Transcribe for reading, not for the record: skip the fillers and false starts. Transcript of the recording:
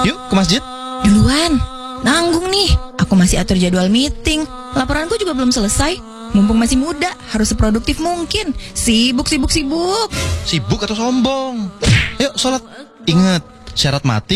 Yuk ke masjid. Duluan, nanggung nih. Aku masih atur jadwal meeting. Laporanku juga belum selesai. Mumpung masih muda, harus seproduktif mungkin. Sibuk. Sibuk atau sombong? Yuk sholat. Ingat, syarat mati